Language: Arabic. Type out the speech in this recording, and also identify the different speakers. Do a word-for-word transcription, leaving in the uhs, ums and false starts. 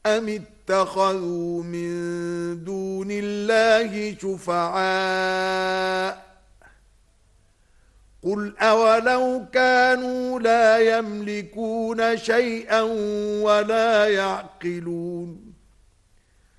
Speaker 1: أم اتخذوا من دون الله شفعاء قل أولو كانوا لا يملكون شيئا ولا يعقلون